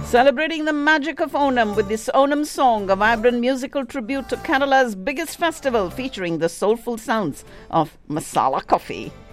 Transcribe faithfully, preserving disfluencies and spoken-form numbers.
Celebrating the magic of Onam with this Onam song, a vibrant musical tribute to Kerala's biggest festival featuring the soulful sounds of masala coffee.